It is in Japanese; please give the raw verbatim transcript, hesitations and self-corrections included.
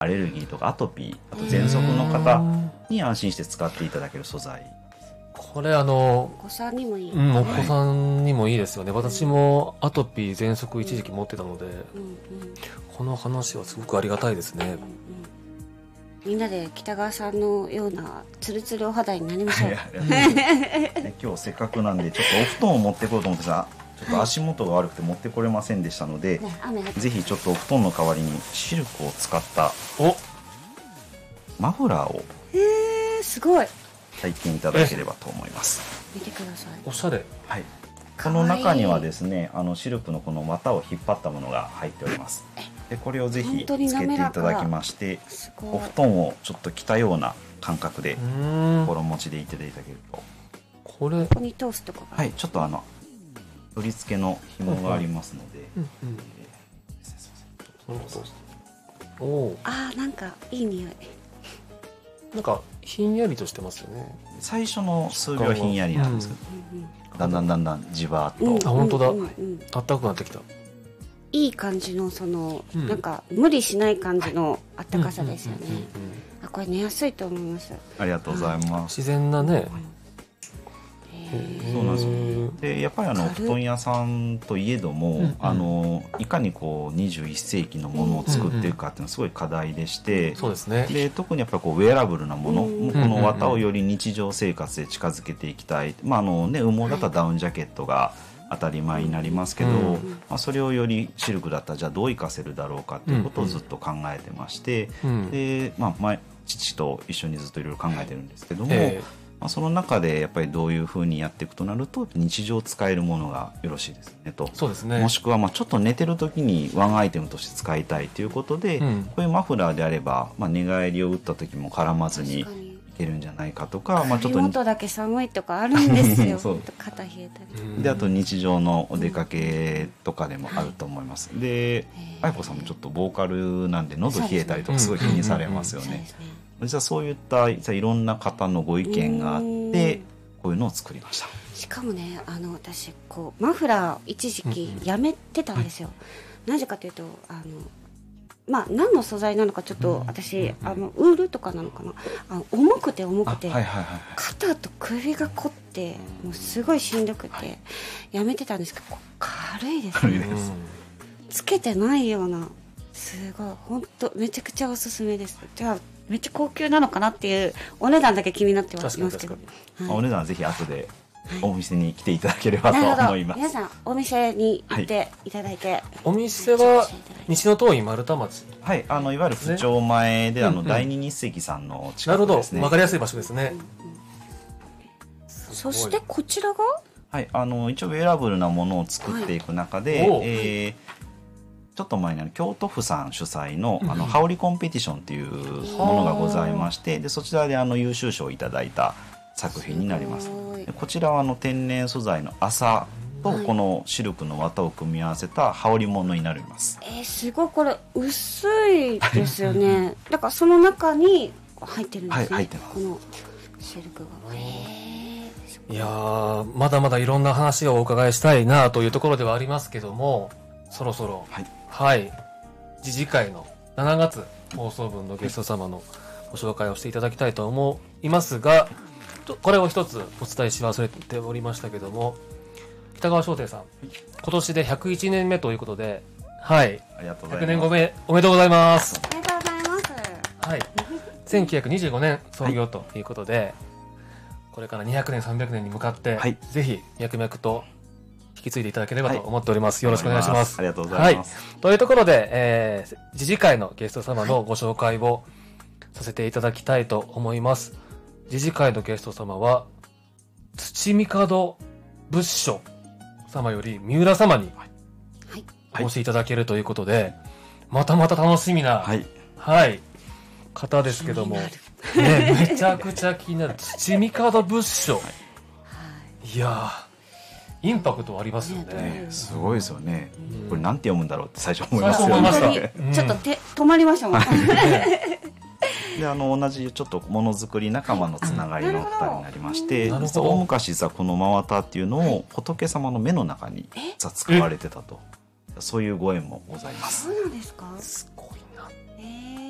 アレルギーとかアトピー、あと喘息の方に安心して使っていただける素材。 これあのお子さんにもいい、 うん、お子さんにもいいですよね。私もアトピー喘息一時期持ってたので、 うんうん、 この話はすごくありがたいですね。 うんうん、みんなで北川さんのようなツルツルお肌になりましょう。 ね、今日せっかくなんでちょっとお布団を持ってこようと思ってさ、ちょっと足元が悪くて持ってこれませんでしたので、ね、ぜひちょっとお布団の代わりにシルクを使ったおマフラーをへー、すごい体験いただければと思います。 見てください。 おしゃれ。 はい。この中にはですね、あのシルクのこの綿を引っ張ったものが入っております。でこれをぜひつけていただきまして、お布団をちょっと着たような感覚で心持ちでいただけると。 これここに通すとかが、 はい、ちょっとあの取り付けの紐がありますので、 おお、 あー、なんかいい匂い。 なんかひんやりとしてますよね。 最初の数秒ひんやりなんですけど、うん、だんだんだんだんじわーっと、 うん、 あ、本当だ、 うんうんうん、 あったかくなってきた。 いい感じのその、 うん、 なんか無理しない感じのあったかさですよね。あ、これ寝やすいと思います。 ありがとうございます。 自然なね。 そうなんですよ。でやっぱりあの布団屋さんといえども、うんうん、あのいかにこうにじゅういっ世紀のものを作っていくかっていうのはすごい課題でして、 そうですね。 で特にやっぱりこうウェアラブルなもの、うん、この綿をより日常生活で近づけていきたい。まああのね、羽毛だったらダウンジャケットが当たり前になりますけど、うん、まあ、それをよりシルクだったらじゃあどう活かせるだろうかっていうことをずっと考えてまして、うん、で、まあ、前父と一緒にずっといろいろ考えてるんですけども、えーまあ、その中でやっぱりどういうふうにやっていくとなると日常使えるものがよろしいですねと。 そうですね。 もしくはまあちょっと寝てる時にワンアイテムとして使いたいということで、うん、こういうマフラーであれば、まあ、寝返りを打った時も絡まずにいけるんじゃないかとか、まあ、ちょっと首元だけ寒いとかあるんですよそう肩冷えたり、 であと日常のお出かけとかでもあると思います、うん、で愛子さんもちょっとボーカルなんで喉冷えたりとかすごい気にされますよね。実はそういったいろんな方のご意見があってこういうのを作りました。 しかもね、あの私こうマフラー一時期やめてたんですよ、うんうん、なぜかというとあのまあ何の素材なのかちょっと私、うんうん、あのウールとかなのかな、あの重くて重くて、はいはいはい、肩と首が凝ってもうすごいしんどくて、はい、やめてたんですけど軽いですね。つけてないようなすごい本当めちゃくちゃおすすめです。じゃあめっちゃ高級なのかなっていうお値段だけ気になってはいますけど、 はい、お値段はぜひ後でお店に来ていただければと思います。 皆さんお店に行っていただいて、はい、 お店は西の東院丸太町、 はい、あのいわゆる府庁前で、ね、あの第二日石さんの近くですね。 なるほど、分かりやすい場所ですね、うんうん、 そしてこちらが、 はい、あの一応ウェアラブルなものを作っていく中で、はい、えーちょっと前にあの京都府さん主催 の, あの羽織コンペティションっていうものがございまして、でそちらであの優秀賞をいただいた作品になります。でこちらはあの天然素材の麻とこのシルクの綿を組み合わせた羽織物になります。 えー、すごいこれ薄いですよねだからその中に入ってるんですね。はい、入ってます。このシルクが、えー、 いやーまだまだいろんな話をお伺いしたいなというところではありますけども、そろそろ、はい、はい、次次回のしちがつ放送分のゲスト様のご紹介をしていただきたいと思いますが、これを一つお伝えし忘れておりましたけども、北川商店さん、今年でひゃくいちねんめということで、はい、 ありがとうございます。 ひゃくねんごめおめでとうございます。 ありがとうございます。 はい、せんきゅうひゃくにじゅうごねん創業ということで、はい、これからにひゃくねんさんびゃくねんに向かって、はい、ぜひ脈々と引き継いでいただければと思っております、はい、よろしくお願いします。 ありがとうございます、 はい、というところで、えー、次次回のゲスト様のご紹介をさせていただきたいと思います。次次回のゲスト様は土御門仏所様より三浦様にお越しいただけるということで、はい、またまた楽しみな、はいはい、方ですけども、ね、めちゃくちゃ気になる土御門仏所、はい、いやーインパクトありますよね。 ね、すごいですよね、うん、これなんて読むんだろうって最初思いますよね。 思いました、 うん、ちょっと手止まりましたもん、ね、 であの同じちょっとものづくり仲間のつながりの方になりまして、実は大昔実はこの真綿っていうのを仏様の目の中に実は使われてたと、そういうご縁もございます。 そうなんですか。 すご